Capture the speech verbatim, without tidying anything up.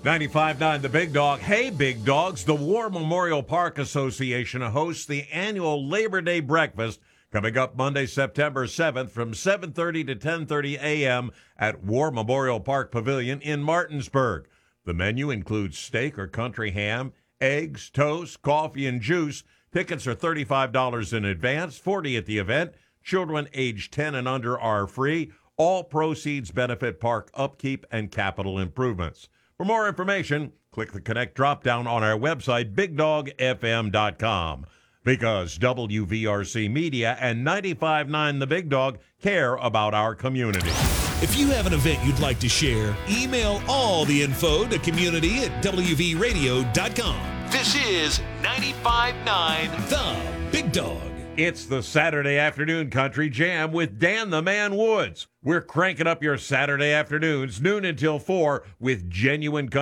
ninety-five point nine The Big Dog. Hey, Big Dogs. The War Memorial Park Association hosts the annual Labor Day breakfast coming up Monday, September seventh from seven thirty to ten thirty a.m. at War Memorial Park Pavilion in Martinsburg. The menu includes steak or country ham, eggs, toast, coffee, and juice. Tickets are thirty-five dollars in advance, forty dollars at the event. Children aged ten and under are free. All proceeds benefit park upkeep and capital improvements. For more information, click the Connect drop-down on our website, big dog f m dot com. Because W V R C Media and ninety-five point nine The Big Dog care about our community. If you have an event you'd like to share, email all the info to community at w v radio dot com. This is ninety-five point nine The Big Dog. It's the Saturday Afternoon Country Jam with Dan the Man Woods. We're cranking up your Saturday afternoons, noon until four, with genuine country.